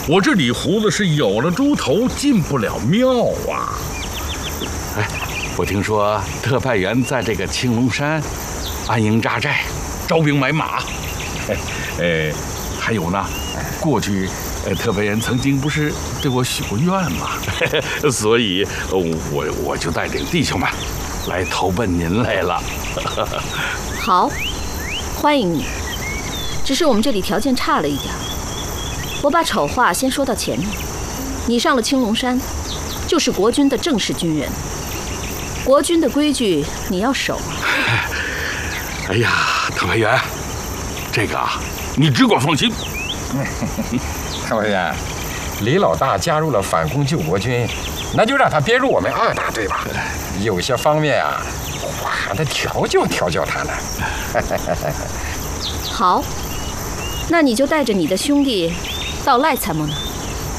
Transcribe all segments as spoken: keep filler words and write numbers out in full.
我这李胡子是有了猪头进不了庙啊！ 哎，我听说特派员在这个青龙山安营扎寨，招兵买马。哎，呃，还有呢，过去呃特派员曾经不是对我许过愿吗？所以我我就带领弟兄们来投奔您来了。 好，欢迎你。只是我们这里条件差了一点，我把丑话先说到前面。你上了青龙山，就是国军的正式军人，国军的规矩你要守啊。 哎呀，特派员，这个啊，你只管放心。 特派员，李老大加入了反攻救国军，那就让他编入我们二大队吧。有些方面啊，我还得调教调教他呢。 好，那你就带着你的兄弟到赖参谋那儿，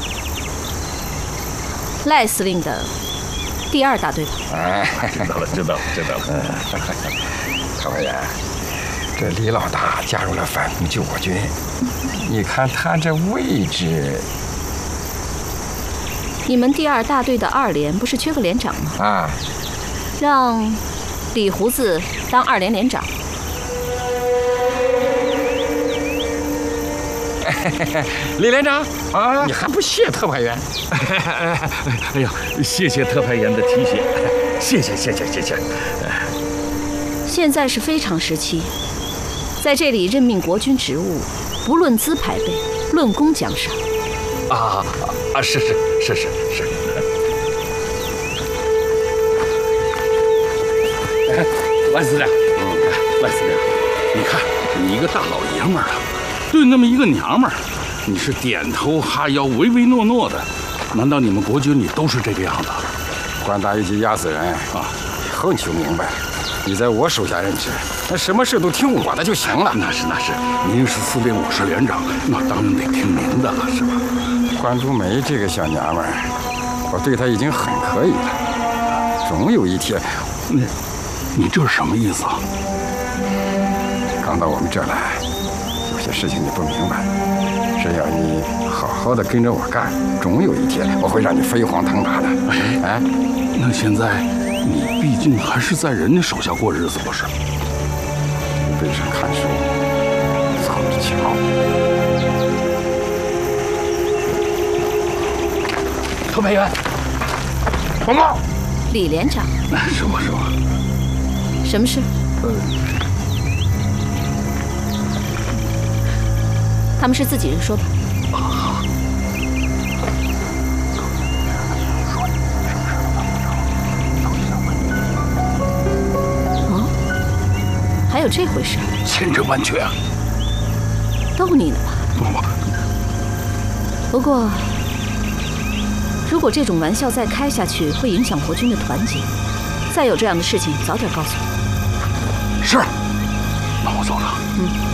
赖司令的第二大队吧。 哎， 知道了，知道了，知道了。 特派员，这李老大加入了反攻救国军，你看他这位置。 你们第二大队的二连不是缺个连长吗？ 啊， 让李胡子当二连连长。 李连长啊，你还不谢特派员？ 哎呀，谢谢特派员的提携，谢谢谢谢谢谢。 现在是非常时期，在这里任命国军职务，不论资排辈，论功奖赏。 啊啊，是是是是是。万司令，嗯，万司令，你看你一个大老爷们儿了，对那么一个娘们儿，你是点头哈腰、唯唯诺诺的，难道你们国军里都是这个样子？ 官大一级压死人啊！以后你就明白了，你在我手下任职，那什么事都听我的就行了。 那是那是，您是司令，我是连长，那当然得听您的了，是吧？ 关竹梅这个小娘们儿，我对她已经很可以了，总有一天， 你你这是什么意思啊？ 刚到我们这儿来，有些事情你不明白，只要你好好的跟着我干，总有一天我会让你飞黄腾达的。 哎哎，那现在你毕竟还是在人家手下过日子，不是？ 背上看书，操着瞧。 特派员，报告。 李连长， 是我是我。 什么事？ 呃， 他们是自己人，说吧。 啊。 哦，还有这回事？ 千真万确啊！ 逗你呢吧？ 不不。 不过。如果这种玩笑再开下去，会影响国军的团结。再有这样的事情，早点告诉我。 是，那我走了。 嗯。